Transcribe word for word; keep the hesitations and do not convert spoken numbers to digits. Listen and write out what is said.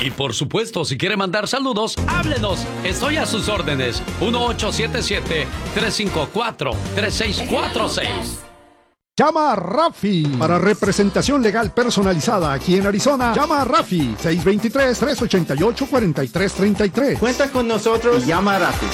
Y por supuesto, si quiere mandar saludos, háblenos. Estoy a sus órdenes. uno ocho siete siete, tres cinco cuatro, tres seis cuatro seis. Llama a Rafi para representación legal personalizada aquí en Arizona. Llama a Rafi seis dos tres, tres ocho ocho, cuatro tres tres tres. Cuenta con nosotros y llama a Rafi.